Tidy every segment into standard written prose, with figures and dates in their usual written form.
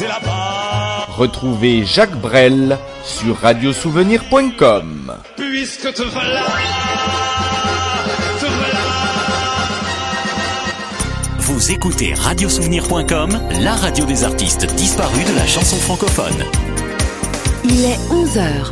là-bas. Retrouvez Jacques Brel sur radiosouvenir.com. Puisque te voilà, te voilà. Vous écoutez radiosouvenir.com, la radio des artistes disparus de la chanson francophone. Il est 11h.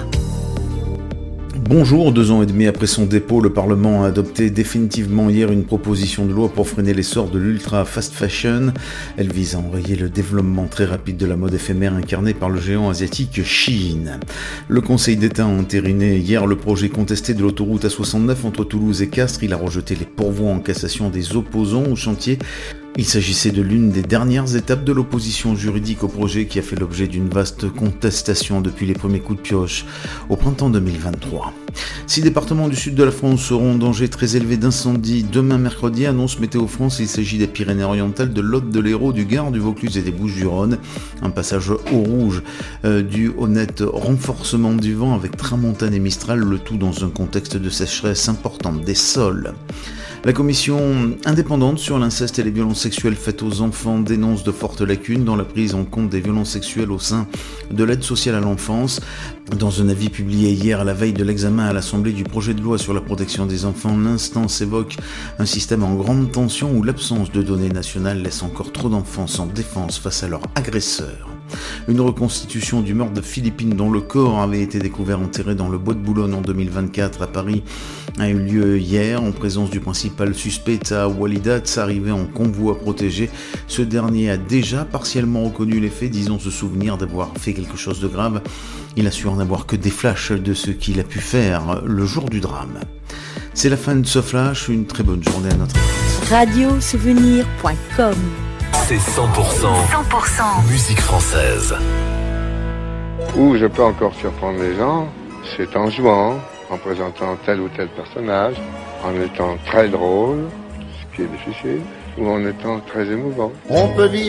Bonjour, 2 ans et demi après son dépôt, le Parlement a adopté définitivement hier une proposition de loi pour freiner l'essor de l'ultra fast fashion. Elle vise à enrayer le développement très rapide de la mode éphémère incarnée par le géant asiatique Shein. Le Conseil d'État a entériné hier le projet contesté de l'autoroute A69 entre Toulouse et Castres. Il a rejeté les pourvois en cassation des opposants au chantier. Il s'agissait de l'une des dernières étapes de l'opposition juridique au projet qui a fait l'objet d'une vaste contestation depuis les premiers coups de pioche au printemps 2023. 6 départements du sud de la France seront en danger très élevé d'incendie demain mercredi, annonce Météo France. Il s'agit des Pyrénées-Orientales, de l'Aude, de l'Hérault, du Gard, du Vaucluse et des Bouches-du-Rhône. Un passage au rouge dû au net renforcement du vent avec tramontane et mistral, le tout dans un contexte de sécheresse importante des sols. La commission indépendante sur l'inceste et les violences sexuelles faites aux enfants dénonce de fortes lacunes dans la prise en compte des violences sexuelles au sein de l'aide sociale à l'enfance. Dans un avis publié hier à la veille de l'examen à l'Assemblée du projet de loi sur la protection des enfants, l'instance évoque un système en grande tension où l'absence de données nationales laisse encore trop d'enfants sans défense face à leurs agresseurs. Une reconstitution du meurtre de Philippine dont le corps avait été découvert enterré dans le bois de Boulogne en 2024 à Paris a eu lieu hier en présence du principal suspect Taha Walidat, arrivé en convoi protégé. Ce dernier a déjà partiellement reconnu les faits, disant se souvenir d'avoir fait quelque chose de grave. Il assure n'avoir que des flashs de ce qu'il a pu faire le jour du drame. C'est la fin de ce flash, une très bonne journée à notre écoute. Radiosouvenir.com. C'est 100% musique française. Où je peux encore surprendre les gens, c'est en jouant, en présentant tel ou tel personnage, en étant très drôle, ce qui est difficile, ou en étant très émouvant. On peut vivre